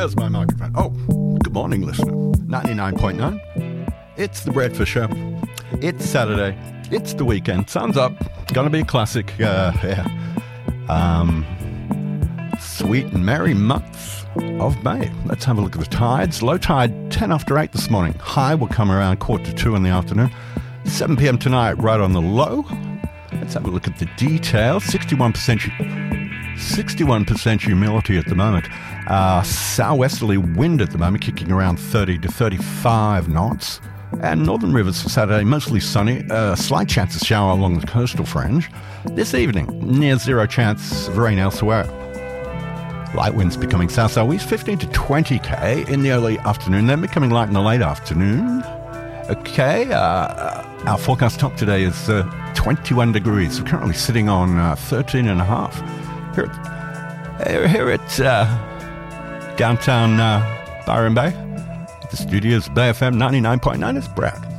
where's my microphone? Oh, good morning, listener. 99.9. It's the Breakfast Show. It's Saturday. It's the weekend. Sun's up. Gonna be a classic. Sweet and merry months of May. Let's have a look at the tides. Low tide, 10 after 8 this morning. High will come around 1:45 in the afternoon. 7 p.m. tonight, right on the low. Let's have a look at the details. 61% humidity at the moment. Southwesterly wind at the moment, kicking around 30 to 35 knots. And northern rivers for Saturday, mostly sunny. Slight chance of shower along the coastal fringe. This evening, near zero chance of rain elsewhere. Light winds becoming south-southeast, 15 to 20 k in the early afternoon, then becoming light in the late afternoon. Okay, our forecast top today is 21 degrees. We're currently sitting on 13 and a half. Here at downtown Byron Bay. The studios, Bay FM 99.9 is Brad.